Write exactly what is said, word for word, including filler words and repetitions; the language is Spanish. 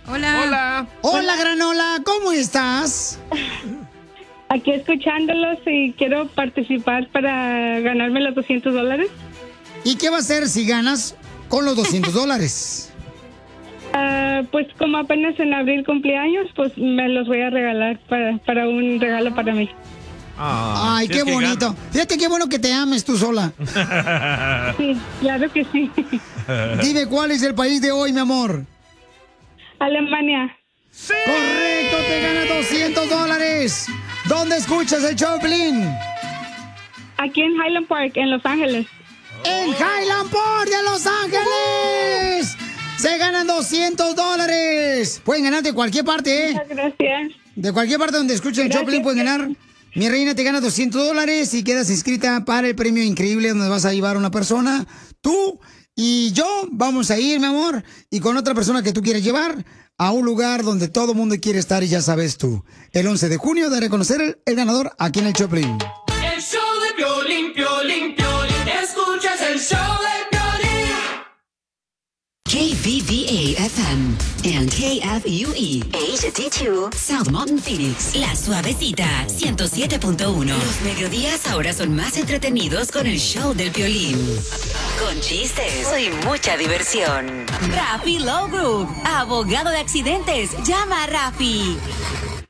Hola. Hola. Hola, Granola, ¿cómo estás? Aquí escuchándolos y quiero participar para ganarme los doscientos dólares. ¿Y qué va a hacer si ganas con los doscientos dólares? Uh, pues como apenas en abril cumpleaños, pues me los voy a regalar para, para un regalo para mí. Ah, Ay, qué bonito. Fíjate qué bueno que te ames tú sola. Sí, claro que sí. Dime, ¿cuál es el país de hoy, mi amor? Alemania. ¡Sí! Correcto, te ganas doscientos dólares. ¿Dónde escuchas el Choplin? Aquí en Highland Park, en Los Ángeles. ¡En Highland Park de Los Ángeles! Se ganan doscientos dólares. Pueden ganar de cualquier parte, ¿eh? Muchas gracias. De cualquier parte donde escuchen el Choplin pueden ganar. Mi reina, te gana doscientos dólares y quedas inscrita para el premio increíble donde vas a llevar a una persona. Tú y yo vamos a ir, mi amor, y con otra persona que tú quieres llevar a un lugar donde todo el mundo quiere estar y ya sabes tú. El once de junio daré a conocer el, el ganador aquí en el Choplin. El show de Piolín, Piolín, Piolín. Escuchas el show de Piolín. K V V A F M and K F U E H D dos South Mountain, Phoenix. La Suavecita, ciento siete punto uno. Los mediodías ahora son más entretenidos con el show del Piolín. Con chistes y mucha diversión. Rafi Low Group, abogado de accidentes. Llama a Rafi.